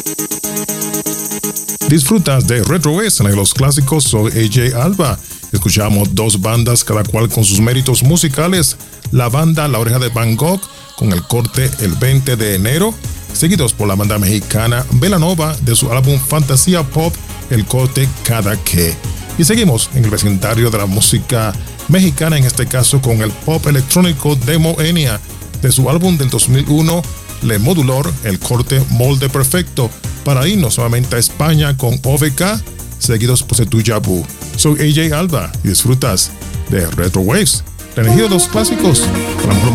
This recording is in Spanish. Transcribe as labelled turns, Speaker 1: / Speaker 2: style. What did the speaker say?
Speaker 1: Disfrutas de Retro West en los clásicos. Soy AJ Alba. Escuchamos dos bandas, cada cual con sus méritos musicales. La banda La Oreja de Van Gogh con el corte El 20 de enero, seguidos por la banda mexicana Belanova de su álbum Fantasía Pop, el corte Cada Que. Y seguimos en el vecindario de la música mexicana, en este caso con el pop electrónico de Moenia, de su álbum del 2001, Le Modulor, el corte Molde Perfecto, para irnos nuevamente a España con OVK, seguidos por Setuya Vu. Soy AJ Alba y disfrutas de Retro Waves, la energía de los clásicos, con la mejor